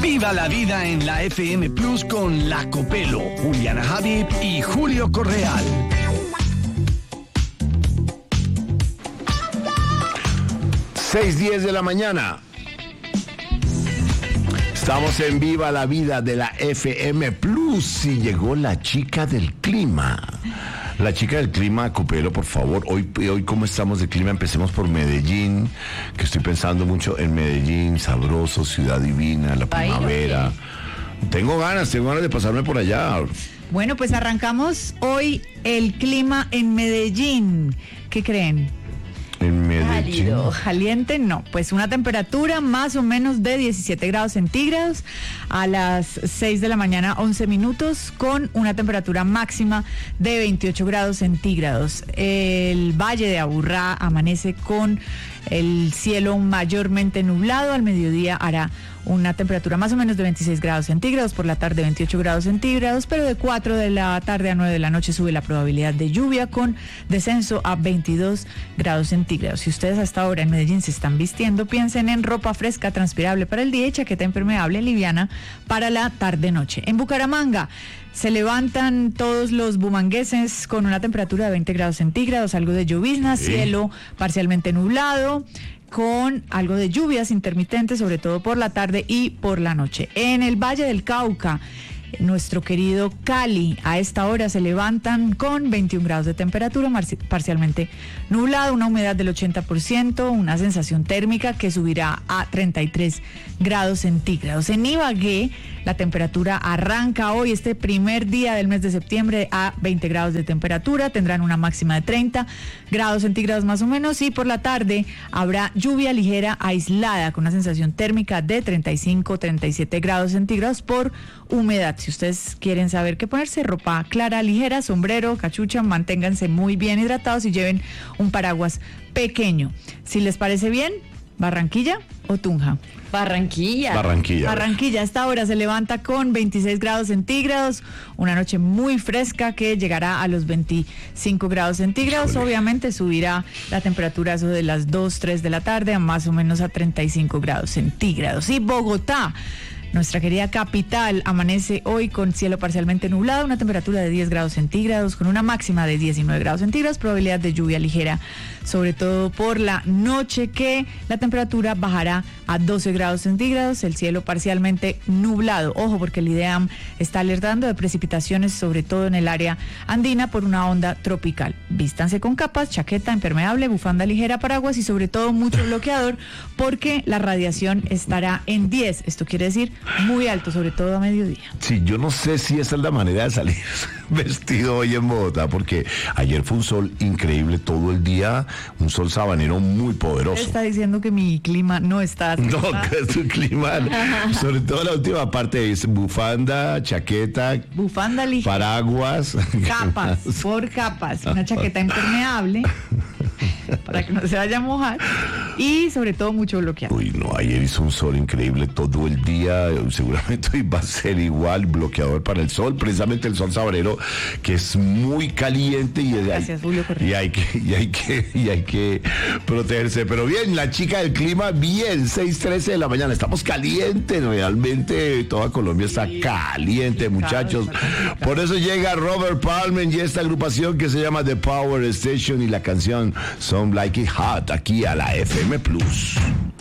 Viva la vida en la FM Plus con La Copelo, Juliana Habib y Julio Correal. 6:10 de la mañana. Estamos en Viva la Vida de la FM Plus y llegó la chica del clima. La chica del clima, Copelo, por favor. Hoy ¿cómo estamos de clima? Empecemos por Medellín, que estoy pensando mucho en Medellín, sabroso, ciudad divina, la primavera. Tengo ganas de pasarme por allá. Bueno, pues arrancamos hoy el clima en Medellín. ¿Qué creen? En Medellín. Cálido, caliente, no. Pues una temperatura más o menos de 17 grados centígrados a las 6 de la mañana, 11 minutos, con una temperatura máxima de 28 grados centígrados. El Valle de Aburrá amanece con el cielo mayormente nublado. Al mediodía hará una temperatura más o menos de 26 grados centígrados, por la tarde 28 grados centígrados, pero de 4 de la tarde a 9 de la noche sube la probabilidad de lluvia con descenso a 22 grados centígrados. Si ustedes hasta ahora en Medellín se están vistiendo, piensen en ropa fresca, transpirable para el día y chaqueta impermeable liviana para la tarde-noche. En Bucaramanga se levantan todos los bumangueses con una temperatura de 20 grados centígrados, algo de llovizna, cielo parcialmente nublado, con algo de lluvias intermitentes, sobre todo por la tarde y por la noche. En el Valle del Cauca, nuestro querido Cali, a esta hora se levantan con 21 grados de temperatura, parcialmente nublado, una humedad del 80%, una sensación térmica que subirá a 33 grados centígrados. En Ibagué, la temperatura arranca hoy, este primer día del mes de septiembre, a 20 grados de temperatura, tendrán una máxima de 30 grados centígrados más o menos, y por la tarde habrá lluvia ligera aislada con una sensación térmica de 35-37 grados centígrados por humedad. Si ustedes quieren saber qué ponerse, ropa clara, ligera, sombrero, cachucha, manténganse muy bien hidratados y lleven un paraguas pequeño. Si les parece bien, ¿Barranquilla o Tunja? Barranquilla. A esta hora se levanta con 26 grados centígrados, una noche muy fresca que llegará a los 25 grados centígrados. Híjole. Obviamente subirá la temperatura eso de las 2, 3 de la tarde a más o menos a 35 grados centígrados. Y Bogotá, nuestra querida capital, amanece hoy con cielo parcialmente nublado, una temperatura de 10 grados centígrados, con una máxima de 19 grados centígrados, probabilidad de lluvia ligera, sobre todo por la noche, que la temperatura bajará a 12 grados centígrados, el cielo parcialmente nublado. Ojo, porque el IDEAM está alertando de precipitaciones, sobre todo en el área andina, por una onda tropical. Vístanse con capas, chaqueta impermeable, bufanda ligera, paraguas y sobre todo mucho bloqueador, porque la radiación estará en 10. Esto quiere decir muy alto, sobre todo a mediodía. Sí, yo no sé si esa es la manera de salir vestido hoy en Bogotá, porque ayer fue un sol increíble todo el día, un sol sabanero muy poderoso. Está diciendo que mi clima no está así. No, que es tu clima, sobre todo la última parte es bufanda, chaqueta, bufanda ligera, paraguas, capas, por capas, una chaqueta impermeable para que no se vaya a mojar y sobre todo mucho bloqueador. Uy, no, ayer hizo un sol increíble todo el día, seguramente hoy va a ser igual, bloqueador para el sol, precisamente el sol sabanero, que es muy caliente y gracias, Julio Correa. y hay que protegerse. Pero bien, la chica del clima, bien, 6:13 de la mañana, estamos calientes, realmente toda Colombia está caliente, muchachos. Por eso llega Robert Palmer y esta agrupación que se llama The Power Station y la canción Some Like It Hot aquí a la FM Plus.